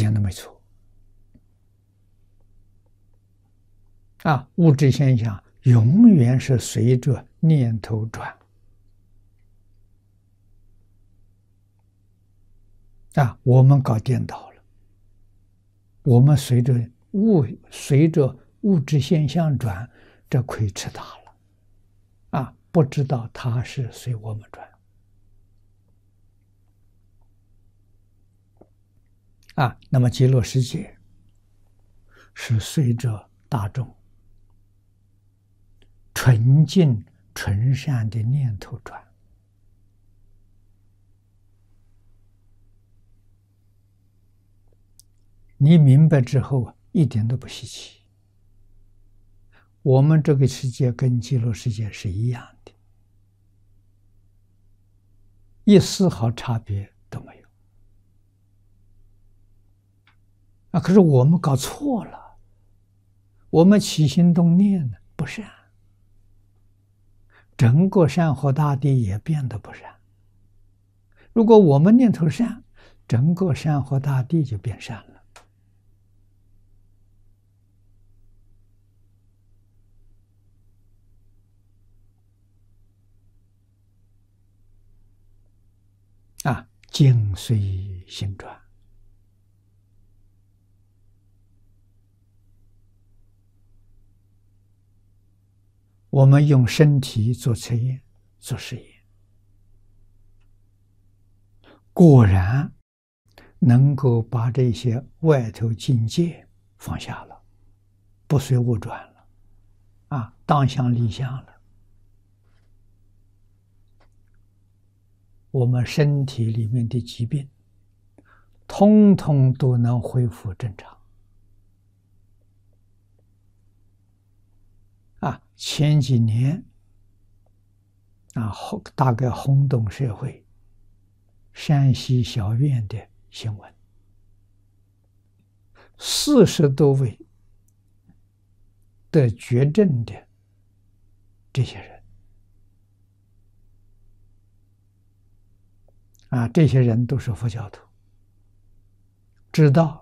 讲的没错。物质现象永远是随着念头转。我们搞颠倒了，我们随着物质现象转，这亏吃大了。不知道它是随我们转。那么极乐世界是随着大众纯净纯善的念头转。你明白之后一点都不稀奇。我们这个世界跟极乐世界是一样的，一丝毫差别都没有。可是我们搞错了，我们起心动念呢不善，整个山河大地也变得不善。如果我们念头善，整个山河大地就变善了。境随心转。我们用身体做测验、做实验，果然能够把这些外头境界放下了，不随物转了，当相离相了。我们身体里面的疾病，通通都能恢复正常。前几年大概轰动社会，山西小院的新闻，40多位得绝症的这些人，这些人都是佛教徒，知道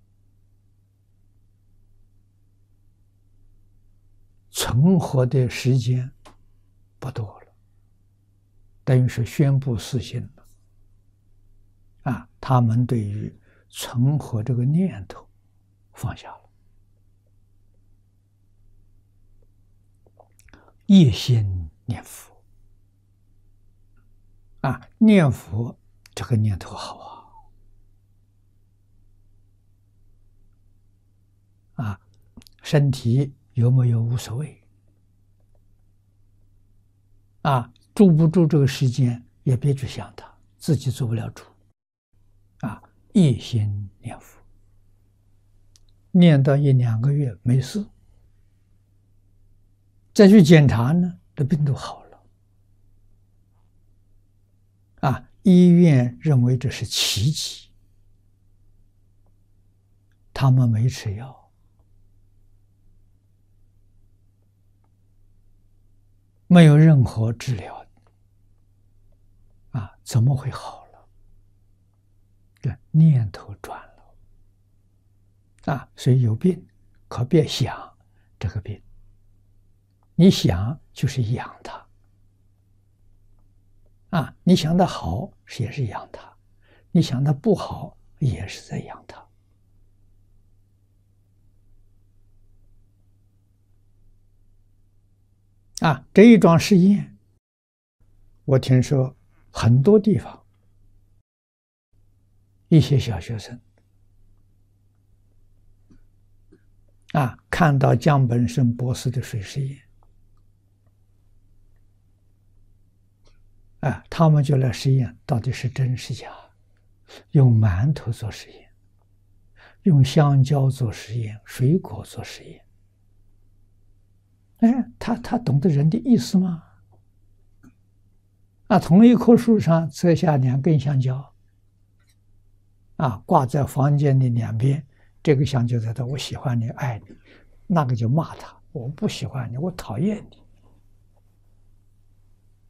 存活的时间不多了，等于是宣布死刑了。他们对于存活这个念头放下了，一心念佛。念佛这个念头好身体有没有无所谓，住不住这个时间也别去想它，自己做不了主。一心念佛，念到1、2个月没事，再去检查呢，这病都好了。医院认为这是奇迹，他们没吃药，没有任何治疗，怎么会好了？这念头转了。所以有病可别想这个病，你想就是养它。你想的好也是养它，你想的不好也是在养它。这一桩实验，我听说很多地方一些小学生看到江本胜博士的水实验，他们就来实验到底是真是假，用馒头做实验，用香蕉做实验，水果做实验。他懂得人的意思吗？同一棵树上摘下2根香蕉，挂在房间的2边，这个香蕉在这，我喜欢你，爱你；那个就骂他，我不喜欢你，我讨厌你。